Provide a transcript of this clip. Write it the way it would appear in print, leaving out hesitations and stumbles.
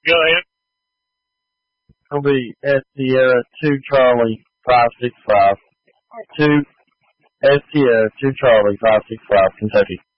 Go ahead. It'll be S Sierra 2 Charlie 565. 2 S Sierra 2 Charlie 565, Kentucky.